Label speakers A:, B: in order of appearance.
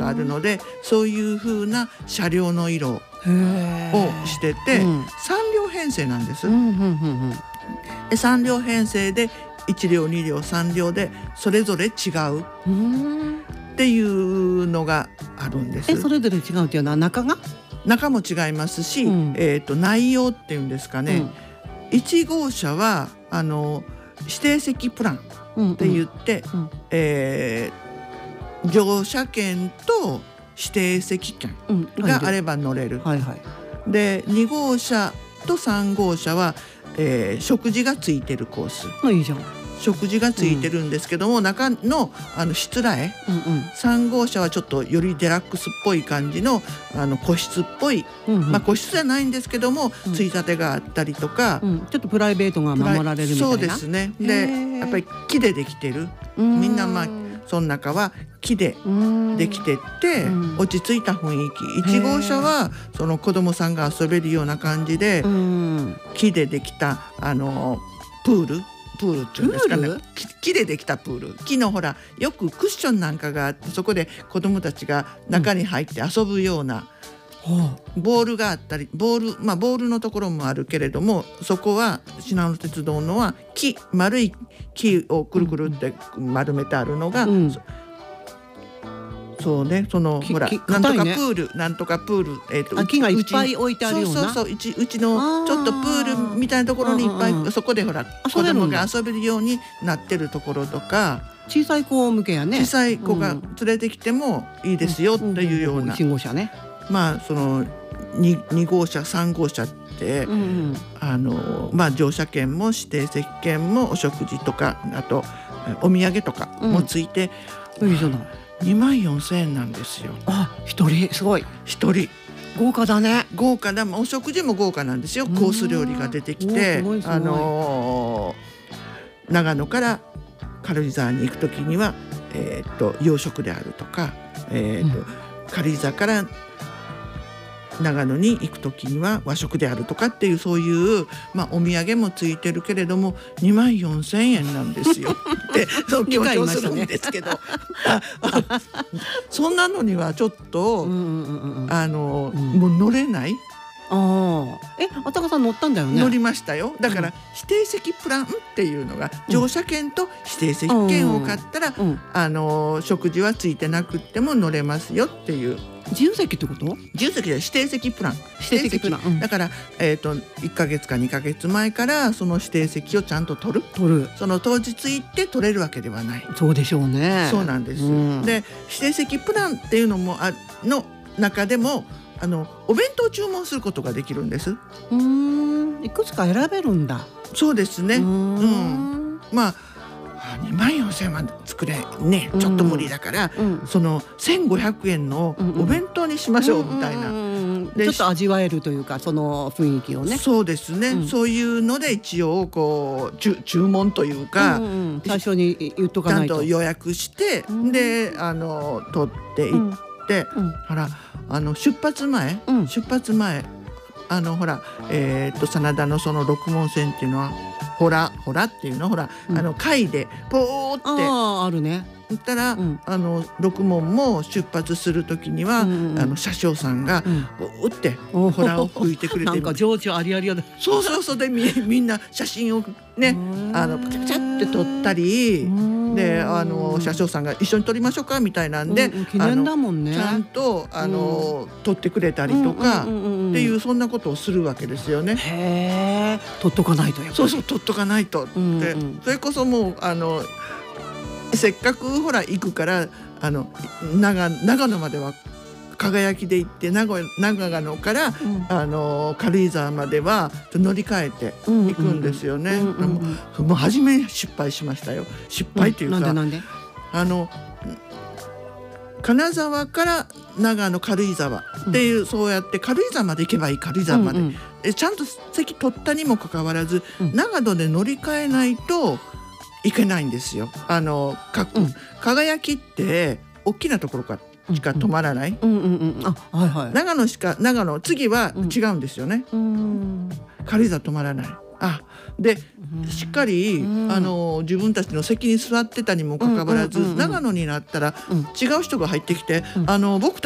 A: があるので、そういう風な車両の色をしてて、3両編成なんです。3両編成で1両2両3両でそれぞれ違うっていうのがあるんです。
B: それぞれ違うっていうのは中も
A: 違いますし、内容っていうんですかね、1号車は指定席プランって言って、乗車券と指定席券があれば乗れる。で2号車と3号車は、食事がついてるコース。
B: いいじゃん。
A: 食事がついてるんですけども、中のしつらえ、3号車はちょっとよりデラックスっぽい感じの個室っぽい、個室じゃないんですけども、ついたてがあったりとか、
B: ちょっとプライベートが守られるみたいな。
A: そうですね。でやっぱり木でできてる、みんなその中は木でできてって、落ち着いた雰囲気。1号車はその子供さんが遊べるような感じで、木でできたプールっていうんですかね、木でできたプール。木のほらよくクッションなんかがあって、そこで子どもたちが中に入って遊ぶような、ボールがあったり、ボールのところもあるけれども、そこはしなの鉄道のは丸い木をくるくるって丸めてあるのが、そうね、そのほらなんとかプール、なんとかプール、
B: 木がいっぱい置いてあるような、
A: うちのちょっとプールみたいなところにいっぱい、そこでほら子供が遊べるようになってるところとか、
B: 小さい子向けやね。
A: 小さい子が連れてきてもいいですよっていうような。
B: 1号車ね。
A: その2号車3号車って、乗車券も指定席券もお食事とか、あとお土産とかもついて、
B: いいじゃない。
A: 24,000円なんですよ。
B: 一人すごい。
A: 一人
B: 豪華だね。
A: 豪華だ。お食事も豪華なんですよ。コース料理が出てきて、長野から軽井沢に行くときには、洋食であるとか、軽井沢から長野に行くときには和食であるとかっていう、そういう、お土産もついてるけれども24,000円なんですよってそう強調するんですけどそんなのにはちょっともう乗れない。
B: あたかさん乗ったんだよね。
A: 乗りましたよ。だから指定席プランっていうのが、乗車券と指定席券を買ったら、食事はついてなくっても乗れますよっていう。
B: 自由席ってこと？
A: 自由席で指定席プラン。指定席だから、1ヶ月か2ヶ月前からその指定席をちゃんと取る。その当日行って取れるわけではない。
B: そうでしょうね。
A: そうなんです。で指定席プランっていうのもの中でもお弁当注文することができるんです。
B: いくつか選べるんだ。
A: そうですね。24,000円は作れね、ちょっと無理だから、その1,500円のお弁当にしましょうみたいな、
B: ちょっと味わえるというか、その雰囲気をね。
A: そうですね、そういうので一応こう注文というか、
B: 最初に言っとかないと。
A: ちゃんと予約して、で取っていって、ほら出発前ほら真田のその六門線っていうのはほらっていうの、ほら貝でポーって
B: あるね。
A: 言ったら、六門も出発する時には、車掌さんがポーってほらを吹いてくれて、
B: なんか情緒ありありやだ。
A: そうでみんな写真をねパチャパチャって撮ったりで、車掌さんが一緒に撮りましょうかみたいなんで、
B: 記念だもんね。
A: ちゃんと撮ってくれたりとかっていう、そんなことをするわけですよね。
B: へー、撮っとかないと。
A: そう撮っとかないとって、それこそもうせっかくほら行くから長野までは輝きで行って、長野から、軽井沢までは乗り換えて行くんですよね。もう初め失敗しましたよ。失敗っていうか、
B: なんで
A: 金沢から長野軽井沢っていう、そうやって軽井沢まで行けばいい。軽井沢まで、ちゃんと席取ったにもかかわらず、長野で乗り換えないといけないんですよ。輝きって大きなところからしか止まらない。長野次は違うんですよね。軽井沢止まらない。 でしっかり、自分たちの席に座ってたにもかかわらず、長野になったら違う人が入ってきて、僕